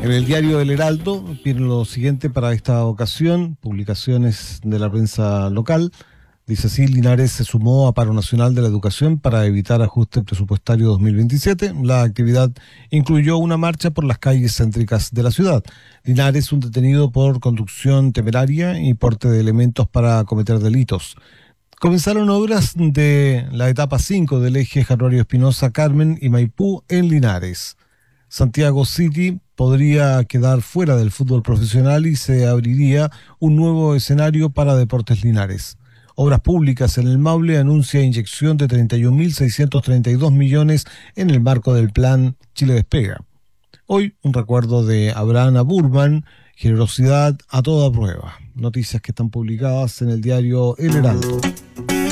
En el diario El Heraldo piden lo siguiente para esta ocasión, publicaciones de la prensa local. Dice así: Linares se sumó a paro nacional de la educación para evitar ajuste presupuestario 2027. La actividad incluyó una marcha por las calles céntricas de la ciudad. Linares, un detenido por conducción temeraria y porte de elementos para cometer delitos. Comenzaron obras de la etapa 5 del eje Januario Espinosa, Carmen y Maipú en Linares. Santiago City podría quedar fuera del fútbol profesional y se abriría un nuevo escenario para Deportes Linares. Obras Públicas en el Maule anuncia inyección de 31.632 millones en el marco del plan Chile Despega. Hoy un recuerdo de Abraham Burman, generosidad a toda prueba. Noticias que están publicadas en el diario El Heraldo.